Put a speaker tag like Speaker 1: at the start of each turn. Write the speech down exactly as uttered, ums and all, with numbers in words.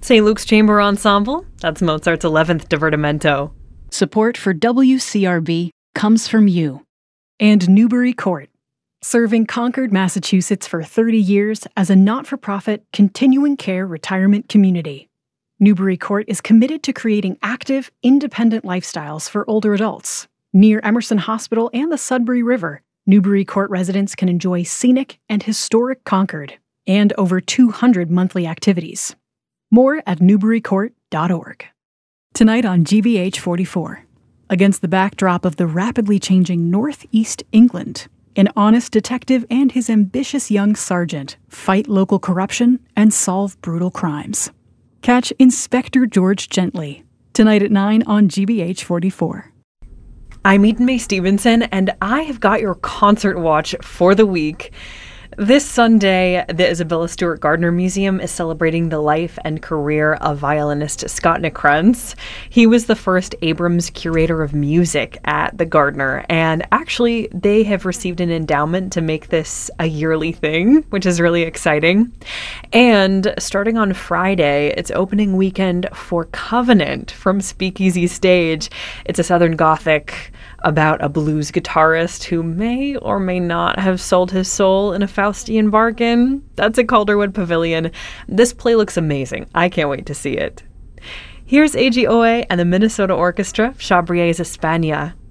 Speaker 1: Saint Luke's Chamber Ensemble, that's Mozart's eleventh Divertimento.
Speaker 2: Support for W C R B comes from you.
Speaker 3: And Newbury Court, serving Concord, Massachusetts for thirty years as a not-for-profit, continuing care retirement community. Newbury Court is committed to creating active, independent lifestyles for older adults. Near Emerson Hospital and the Sudbury River, Newbury Court residents can enjoy scenic and historic Concord, and over two hundred monthly activities. More at newbury court dot org. Tonight on G B H forty-four, against the backdrop of the rapidly changing Northeast England, an honest detective and his ambitious young sergeant fight local corruption and solve brutal crimes. Catch Inspector George Gently, tonight at nine on G B H forty-four.
Speaker 1: I'm Eden May Stevenson, and I have got your concert watch for the week. This Sunday, the Isabella Stewart Gardner Museum is celebrating the life and career of violinist Scott Nickrentz. He was the first Abrams Curator of Music at the Gardner, and actually they have received an endowment to make this a yearly thing, which is really exciting. And starting on Friday, it's opening weekend for Covenant from Speakeasy Stage. It's a Southern Gothic about a blues guitarist who may or may not have sold his soul in a Faustian bargain. That's at Calderwood Pavilion. This play looks amazing. I can't wait to see it. Here's A G O A and the Minnesota Orchestra, Chabrier's España,